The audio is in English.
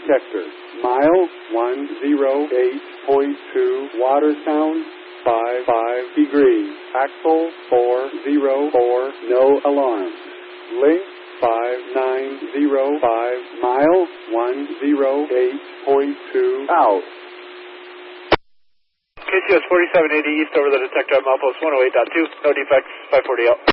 detector. Mile 108.2, water sound 55 degrees. Axle 404, no alarms. Link 5905, mile 108.2, out. KCS 4780 east over the detector at milepost 108.2, no defects, 540 out.